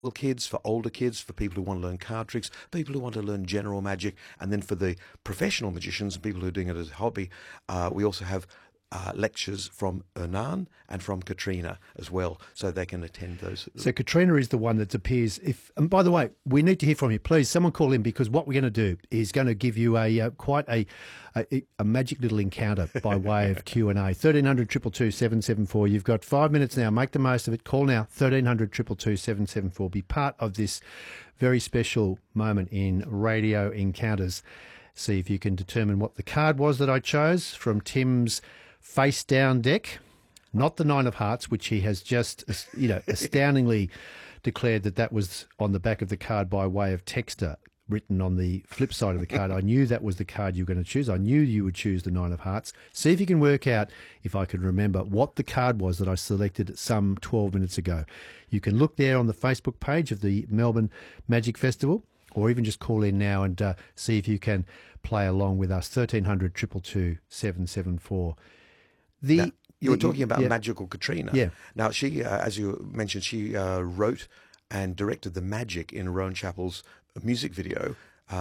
kids, for older kids, for people who want to learn card tricks, people who want to learn general magic, and then for the professional magicians and people who are doing it as a hobby, we also have lectures from Hernan and from Katrina as well, so they can attend those. So Katrina is the one that appears. And by the way, we need to hear from you. Please, someone call in, because what we're going to do is going to give you quite a magic little encounter by way of Q&A. 1300 222 774. You've got 5 minutes now. Make the most of it. Call now. 1300 222 774. Be part of this very special moment in Radio Encounters. See if you can determine what the card was that I chose from Tim's face down deck, not the Nine of Hearts, which he has just, astoundingly declared that was on the back of the card by way of texter, written on the flip side of the card. I knew that was the card you were going to choose. I knew you would choose the Nine of Hearts. See if you can work out, if I can remember, what the card was that I selected some 12 minutes ago. You can look there on the Facebook page of the Melbourne Magic Festival, or even just call in now and see if you can play along with us. 1300 222 774. You were talking about Magical Katrina. Yeah. Now, she, as you mentioned, she wrote and directed the magic in Rowan Chappell's music video,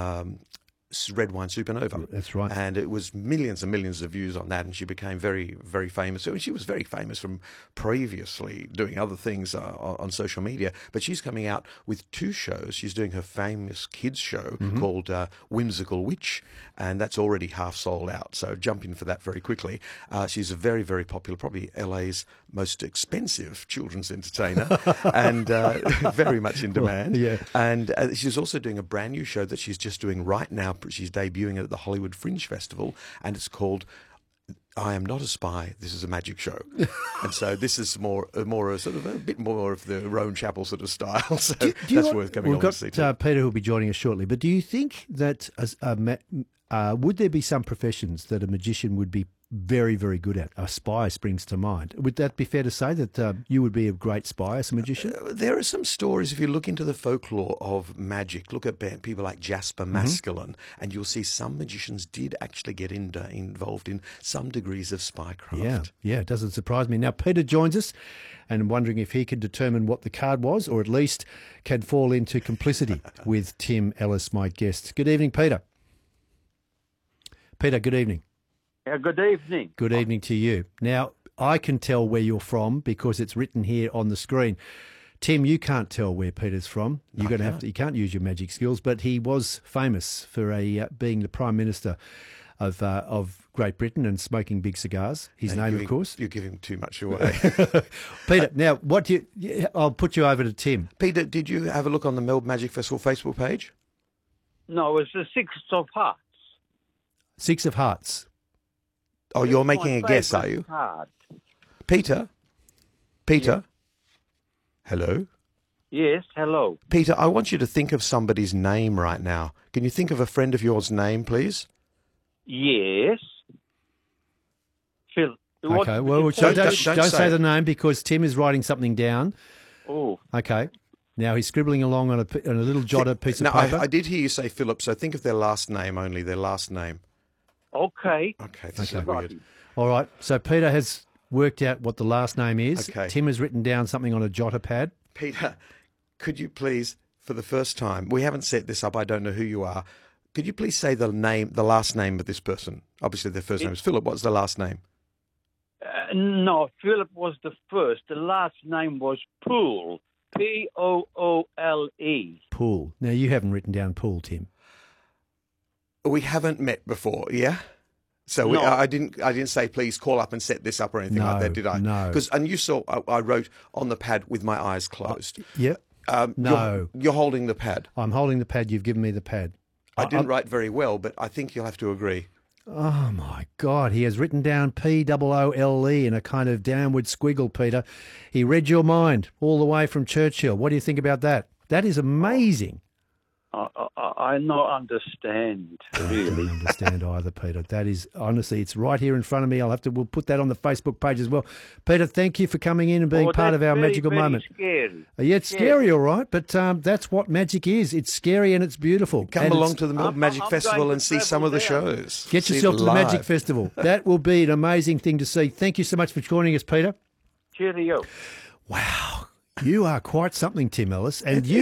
Red Wine Supernova. That's right. And it was millions and millions of views on that, and she became very, very famous. So she was very famous from previously doing other things on social media, but she's coming out with 2 shows. She's doing her famous kids show called Whimsical Witch, and that's already half sold out, so jump in for that very quickly. She's a very, very popular, probably LA's most expensive children's entertainer, and very much in demand. Yeah. And she's also doing a brand new show that she's just doing right now. She's debuting it at the Hollywood Fringe Festival, and it's called I Am Not a Spy, This is a Magic Show. And so this is more sort of a bit more of the Rowan Chappell sort of style, so that's worth coming on to see. We've got Peter who will be joining us shortly, but do you think that would there be some professions that a magician would be very, very good at? A spy springs to mind. Would that be fair to say that you would be a great spy as a magician? There are some stories, if you look into the folklore of magic, look at people like Jasper Maskelyne, and you'll see some magicians did actually get involved in some degrees of spycraft. Yeah, it doesn't surprise me. Now, Peter joins us, and I'm wondering if he can determine what the card was, or at least can fall into complicity with Tim Ellis, my guest. Good evening, Peter. Peter, good evening. Good evening. Good evening to you. Now, I can tell where you're from because it's written here on the screen. Tim, you can't tell where Peter's from. You're going to have to. You can't use your magic skills, but he was famous for being the Prime Minister of Great Britain and smoking big cigars. His name, of course. You're giving too much away. Peter, now, I'll put you over to Tim. Peter, did you have a look on the Melbourne Magic Festival Facebook page? No, it's the 6 of Hearts. 6 of Hearts. Oh, you're making a guess, are you? Card. Peter? Yeah. Hello? Yes, hello. Peter, I want you to think of somebody's name right now. Can you think of a friend of yours' name, please? Yes. Phil. Okay, well, don't say the name because Tim is writing something down. Oh. Okay. Now he's scribbling along on a little jotted piece of paper. I did hear you say Philip, so think of their last name only, their last name. Okay. Okay, this is weird. All right, so Peter has worked out what the last name is. Okay. Tim has written down something on a jotter pad. Peter, could you please, for the first time, we haven't set this up, I don't know who you are, could you please say the last name of this person? Obviously their first name is Philip. What's the last name? No, Philip was the first. The last name was Poole. Poole. Poole. Now, you haven't written down Poole, Tim. We haven't met before, yeah? So No. I didn't say, please call up and set this up or anything like that, did I? No. And you saw, I wrote on the pad with my eyes closed. Yep. No. You're holding the pad. I'm holding the pad. You've given me the pad. I didn't write very well, but I think you'll have to agree. Oh, my God. He has written down P-O-O-L-E in a kind of downward squiggle, Peter. He read your mind all the way from Churchill. What do you think about that? That is amazing. I not understand, really. I don't understand either, Peter. That is, honestly, it's right here in front of me. We'll put that on the Facebook page as well. Peter, thank you for coming in and being part of our magical moment. Scary. Yeah, it's scary, all right, but that's what magic is. It's scary and it's beautiful. Come along to the Melbourne Magic Festival and see some of the shows. Get yourself to the Magic Festival. That will be an amazing thing to see. Thank you so much for joining us, Peter. Cheerio. Wow. You are quite something, Tim Ellis, and you